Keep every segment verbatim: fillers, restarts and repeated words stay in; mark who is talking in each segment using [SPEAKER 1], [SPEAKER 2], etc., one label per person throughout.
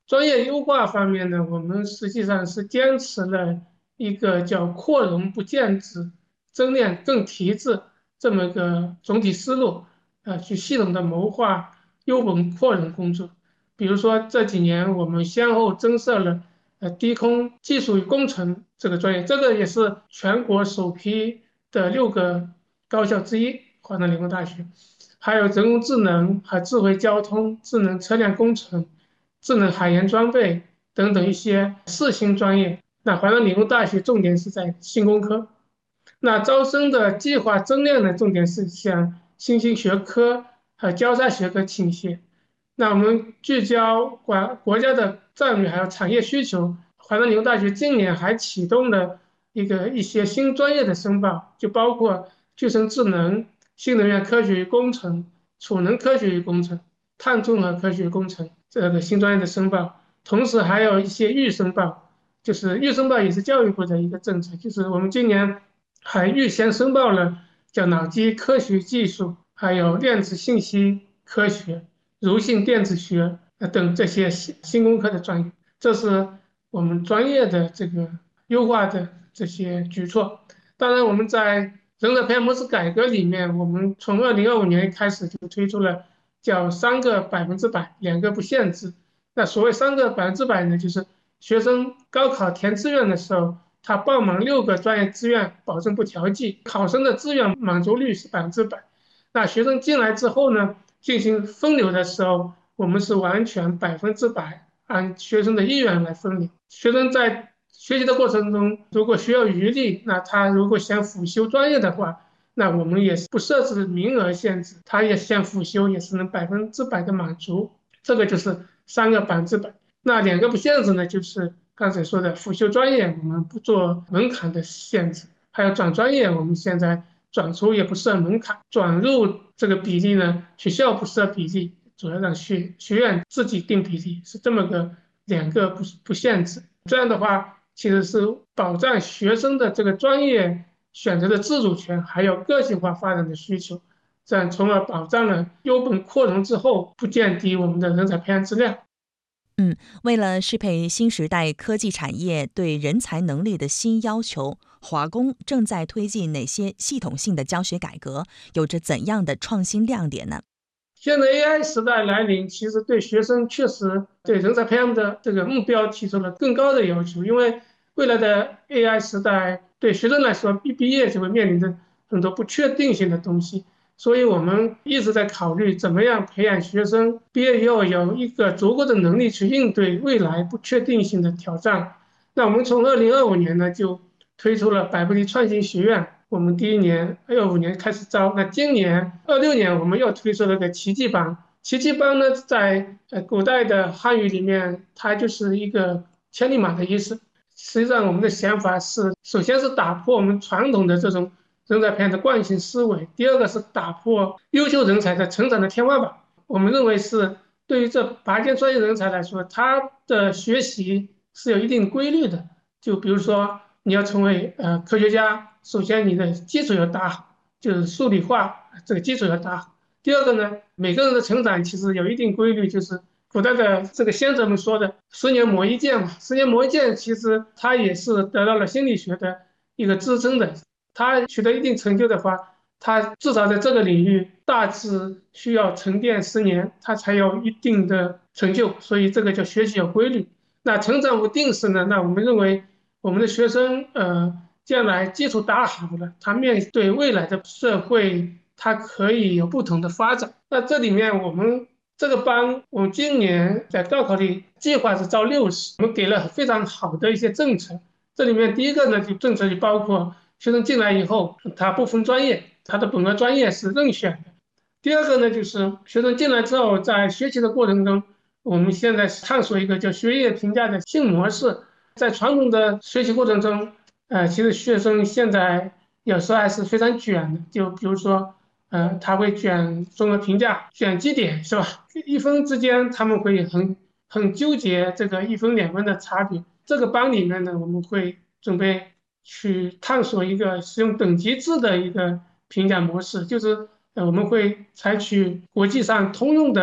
[SPEAKER 1] 专业优化方面呢，我们实际上是坚持了一个叫扩容不减脂、增量更提质这么个总体思路，呃，去系统的谋划优本扩容工作。比如说这几年我们先后增设了呃低空技术与工程这个专业，这个也是全国首批的六个高校之一，华南理工大学。还有人工智能和智慧交通、智能车辆工程、智能海盐装备等等一些四新专业。那华南理工大学重点是在新工科。那招生的计划增量呢，重点是向新兴学科和交叉学科倾斜。那我们聚焦国国家的战略还有产业需求，华南理工大学今年还启动了一个一些新专业的申报，就包括具身智能、新能源科学与工程、储能科学与工程、碳综合科学与工程这个新专业的申报，同时还有一些预申报，就是预申报也是教育部的一个政策，就是我们今年还预先申报了叫脑机科学技术，还有量子信息科学、柔性电子学呃等这些新新工科的专业，这是我们专业的这个优化的这些举措。当然，我们在人才培养模式改革里面，我们从二零二五年开始就推出了叫三个百分之百，两个不限制。那所谓三个百分之百呢，就是学生高考填志愿的时候，他报满六个专业志愿，保证不调剂，考生的志愿满足率是百分之百。那学生进来之后呢，进行分流的时候，我们是完全百分之百按学生的意愿来分流。学生在学习的过程中，如果需要余力，那他如果想辅修专业的话，那我们也是不设置名额限制，他也想辅修也是能百分之百的满足。这个就是三个百分之百。那两个不限制呢，就是刚才说的辅修专业，我们不做门槛的限制，还有转专业，我们现在转出也不设门槛，转入这个比例呢，学校不设比例，主要让学学院自己定比例，是这么个两个不不限制。这样的话，其实是保障学生的这个专业选择的自主权，还有个性化发展的需求，这样从而保障了优本扩容之后不降低我们的人才培养质量。
[SPEAKER 2] 嗯，为了适配新时代科技产业对人才能力的新要求，华工正在推进哪些系统性的教学改革，有着怎样的创新亮点呢？
[SPEAKER 1] 现在 A I 时代来临，其实对学生确实对人才培养的这个目标提出了更高的要求，因为未来的 A I 时代对学生来说，一毕业就会面临着很多不确定性的东西，所以我们一直在考虑怎么样培养学生毕业以后有一个足够的能力去应对未来不确定性的挑战。那我们从二零二五年呢就推出了百步力创新学院，我们第一年二五年开始招，那今年二六年我们又推出了个奇迹班。奇迹班呢，在呃古代的汉语里面，它就是一个千里马的意思。实际上，我们的想法是，首先是打破我们传统的这种人才培养的惯性思维，第二个是打破优秀人才的成长的天花板。我们认为是对于这拔尖专业人才来说，他的学习是有一定规律的。就比如说，你要成为呃科学家，首先你的基础要打好，就是数理化这个基础要打好。第二个呢，每个人的成长其实有一定规律，就是古代的这个先哲们说的“十年磨一剑”嘛，十年磨一剑，其实他也是得到了心理学的一个支撑的。他取得一定成就的话，他至少在这个领域大致需要沉淀十年，他才有一定的成就。所以这个叫学习有规律。那成长无定式呢？那我们认为我们的学生呃将来基础打好了，他面对未来的社会，他可以有不同的发展。那这里面我们这个班，我们今年在高考里计划是招六十，我们给了非常好的一些政策。这里面第一个呢，就政策就包括学生进来以后，他不分专业，他的本科专业是任选的。第二个呢，就是学生进来之后，在学习的过程中，我们现在探索一个叫学业评价的新模式。在传统的学习过程中，呃，其实学生现在有时候还是非常卷的，就比如说，呃，他会卷综合评价，卷绩点是吧？一分之间他们会很很纠结这个一分两分的差别。这个班里面呢，我们会准备去探索一个使用等级制的一个评价模式，就是呃我们会采取国际上通用的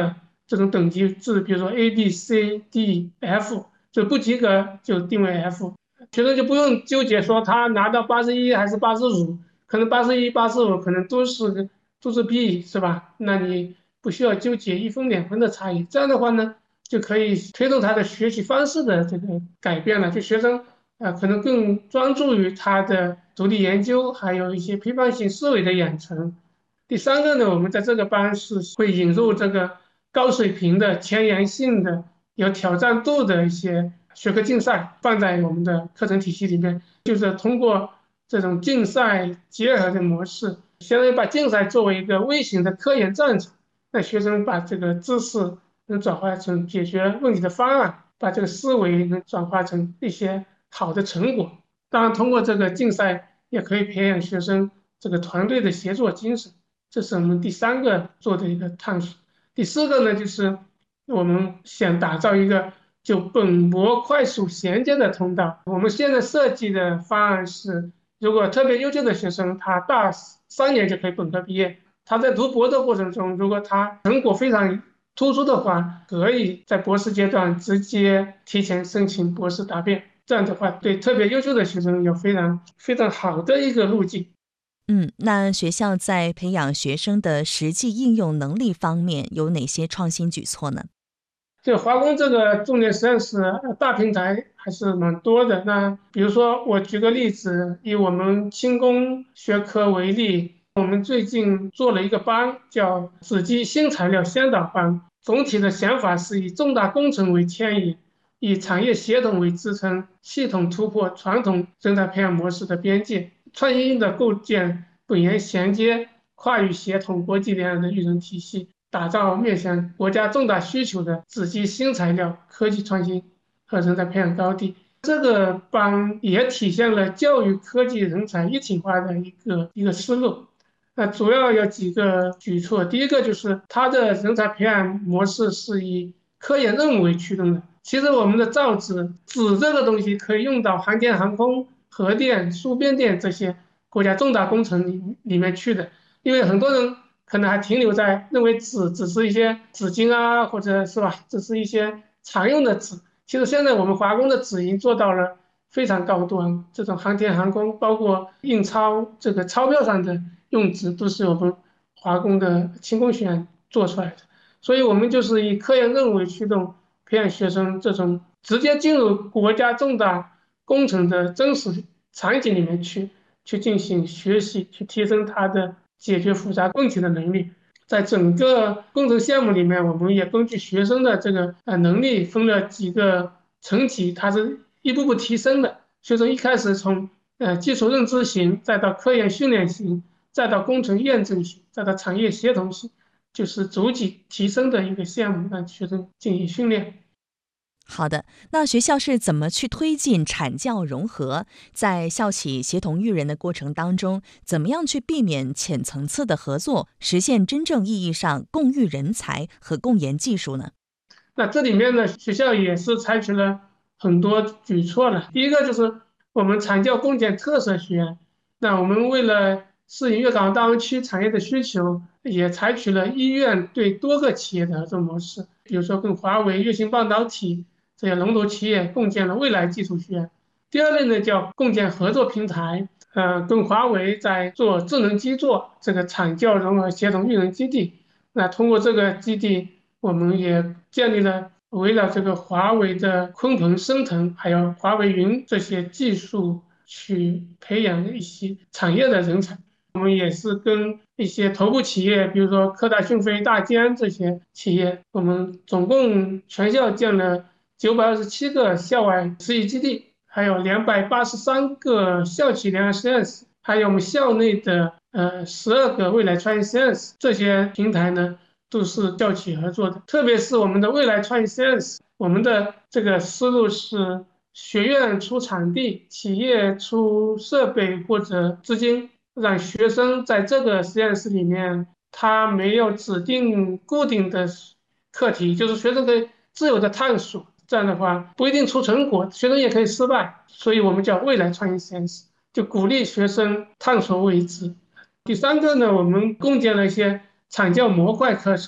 [SPEAKER 1] 这种等级制，比如说 A B C D F，就不及格就定为 F，学生就不用纠结说他拿到八十一还是八十五，可能八十一、八十五可能都是都是 B 是吧？那你不需要纠结一分两分的差异，这样的话呢，就可以推动他的学习方式的这个改变了，就学生啊、呃、可能更专注于他的独立研究，还有一些批判性思维的养成。第三个呢，我们在这个班是会引入这个高水平的、前沿性的、有挑战度的一些学科竞赛，放在我们的课程体系里面，就是通过这种竞赛结合的模式，相当于把竞赛作为一个微型的科研战场，让学生把这个知识能转化成解决问题的方案，把这个思维能转化成一些好的成果。当然，通过这个竞赛也可以培养学生这个团队的协作精神。这是我们第三个做的一个探索。第四个呢，就是我们想打造一个就本模快速衔接的通道。我们现在设计的方案是，如果特别优秀的学生，他大三年就可以本科毕业，他在读博的过程中，如果他成果非常突出的话，可以在博士阶段直接提前申请博士答辩。这样的话，对特别优秀的学生有非常非常好的一个路径。
[SPEAKER 2] 嗯，那学校在培养学生的实际应用能力方面有哪些创新举措呢？
[SPEAKER 1] 就华工这个重点实验室大平台还是蛮多的。那比如说，我举个例子，以我们轻工学科为例，我们最近做了一个班，叫子机新材料先导班。总体的想法是以重大工程为牵引，以产业协同为支撑，系统突破传统人才培养模式的边界，创新性的构建本研衔接、跨域协同国际联合的育人体系，打造面向国家重大需求的子机新材料科技创新和人才培养高地。这个班也体现了教育科技人才一体化的一个一个思路。那主要有几个举措，第一个就是它的人才培养模式是以科研任务为驱动的。其实我们的造纸，纸这个东西可以用到航天航空、核电、输变电这些国家重大工程里里面去的，因为很多人可能还停留在认为纸只是一些纸巾啊，或者是吧，只是一些常用的纸。其实现在我们华工的纸已经做到了非常高端，这种航天航空，包括印钞这个钞票上的用纸，都是我们华工的轻工学院做出来的。所以我们就是以科研任务为驱动，培养学生这种直接进入国家重大工程的真实场景里面去，去进行学习，去提升他的解决复杂问题的能力。在整个工程项目里面，我们也根据学生的这个呃能力分了几个层级，它是一步步提升的。学生一开始从呃基础认知型，再到科研训练型，再到工程验证型，再到产业协同型，就是逐级提升的一个项目，让学生进行训练。
[SPEAKER 2] 好的，那学校是怎么去推进产教融合？在校企协同育人的过程当中，怎么样去避免浅层次的合作，实现真正意义上共育人才和共研技术呢？
[SPEAKER 1] 那这里面呢，学校也是采取了很多举措了。第一个就是我们产教共建特色学院，那我们为了适应粤港澳大湾区产业的需求，也采取了医院对多个企业的合作模式，比如说跟华为、粤星半导体这些龙头企业共建了未来技术学院。第二类呢叫共建合作平台，呃，跟华为在做智能基座这个产教融合协同育人基地。那通过这个基地，我们也建立了围绕这个华为的鲲鹏、升腾，还有华为云这些技术去培养一些产业的人才。我们也是跟一些头部企业，比如说科大讯飞、大疆这些企业，我们总共全校建了九百二十七个校外实习基地，还有两百八十三个校企联合实验室，还有我们校内的呃十二个未来创业实验室，这些平台呢都是校企合作的。特别是我们的未来创业实验室，我们的这个思路是学院出场地，企业出设备或者资金，让学生在这个实验室里面，他没有指定固定的课题，就是学生可以自由的探索。这样的话不一定出成果，学生也可以失败，所以我们叫未来创业实验室，就鼓励学生探索未知。第三个呢，我们共建了一些产教模块课程，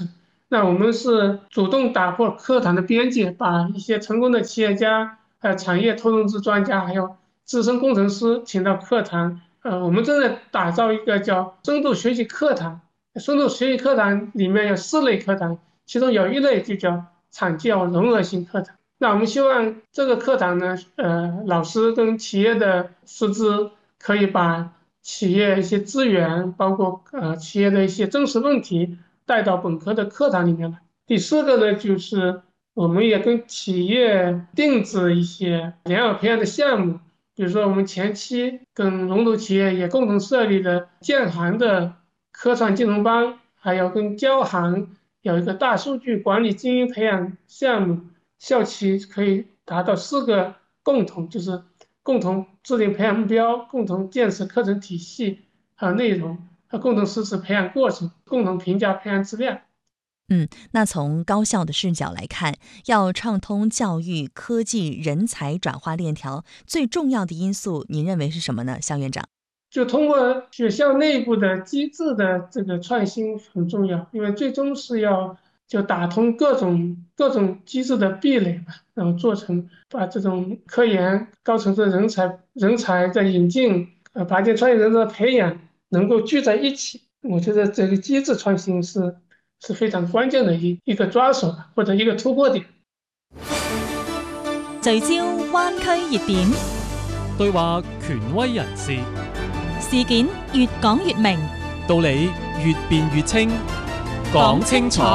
[SPEAKER 1] 那我们是主动打破课堂的边界，把一些成功的企业家、呃产业投融资专家，还有资深工程师请到课堂。呃，我们正在打造一个叫深度学习课堂。深度学习课堂里面有四类课堂，其中有一类就叫产教融合型课堂。那我们希望这个课堂呢，呃，老师跟企业的师资可以把企业一些资源，包括呃企业的一些真实问题带到本科的课堂里面来。第四个呢，就是我们也跟企业定制一些良好培养的项目，比如说我们前期跟龙头企业也共同设立了建行的科创金融班，还有跟交行有一个大数据管理精英培养项目，校企可以达到四个共同，就是共同制定培养目标，共同建设课程体系和内容，和共同实施培养过程，共同评价培养质量。
[SPEAKER 2] 嗯，那从高校的视角来看，要畅通教育、科技、人才转化链条，最重要的因素，您认为是什么呢，肖院长？
[SPEAKER 1] 就通过学校内部的机制的这个创新很重要，因为最终是要就打通各种各种机制的壁垒嘛，然后做成把这种科研高层次人才人才的引进，呃，把这创业人才的培养能够聚在一起。我觉得这个机制创新是是非常关键的一一个抓手或者一个突破点。
[SPEAKER 3] 聚焦灣區熱點，
[SPEAKER 4] 對話權威人士，
[SPEAKER 3] 事件越講越明，
[SPEAKER 4] 道理越辯越清，講清楚。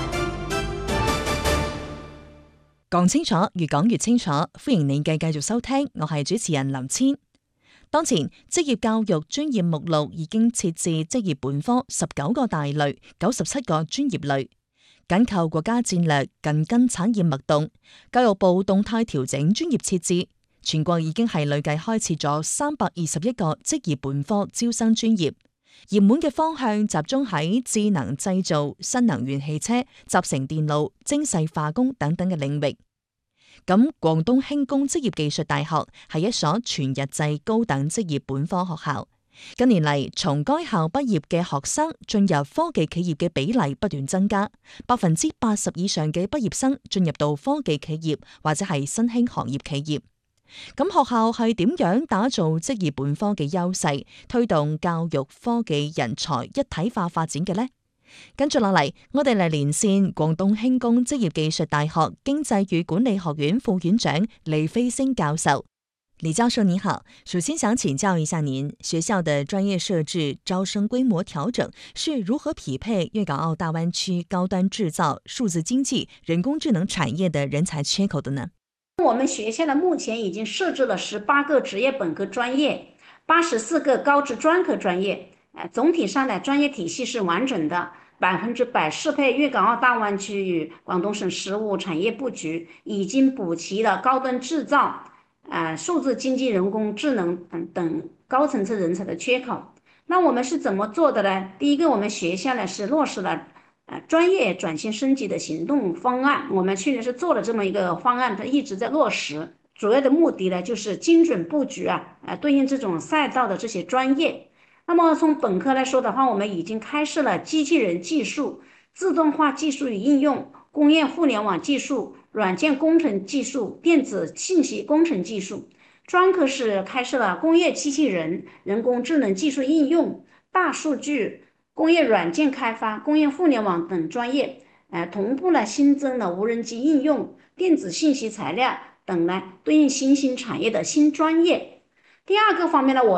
[SPEAKER 2] 講清楚，越講越清楚。歡迎你嘅繼續收聽，我係主持人林千。當前職業教育專業目錄已經設置職業本科十九個大類，九十七個專業類。緊扣國家戰略，緊跟產業脈動，教育部動態調整專業設置，全國已經係累計開設咗三百二十一個職業本科招生專業，熱門嘅方向集中喺智能製造、新能源汽車、集成電路、精細化工等等嘅領域。咁廣東輕工職業技術大學係一所全日制高等職業本科學校。近年嚟，從該校畢業嘅學生進入科技企業嘅比例不斷增加，百分之八十以上嘅畢業生進入到科技企業或者係新興行業企業。咁學校係點樣打造職業本科嘅優勢，推動教育科技人才一體化發展嘅呢？跟住落嚟，我哋嚟連線廣東輕工職業技術大學經濟與管理學院副院長李飛星教授。李教授你好，首先想請教一下您，學校的專業設置、招生規模調整是如何匹配粵港澳大灣區高端製造、數字經濟、人工智能產業的人才缺口的呢？
[SPEAKER 5] 我們學校呢目前已經設置了十八個職業本科專業，八十四個高職專科專業，呃，總體上的專業體系是完整的，百分之百適配粵港澳大灣區與廣東省實務產業佈局，已經補齊了高端製造、呃，數字經濟、人工智能等等高層次人才的缺口。那我們是怎麼做的呢？第一個，我們學校呢是落實了呃專業轉型升級的行動方案。我們去年是做了這麼一個方案，它一直在落實。主要的目的呢就是精準佈局啊，呃，對應這種賽道的這些專業。那麼從本科來說的話，我們已經開設了機器人技術、自動化技術與應用、工業互聯網技術、軟件工程技術、電子信息工程技術。專科是開設了工業機器人、人工智能技術應用、大數據、工業軟件開發、工業互聯網等專業。呃，同步呢新增了無人機應用、電子信息材料等呢對應新興產業的新專業。第二個方面呢，我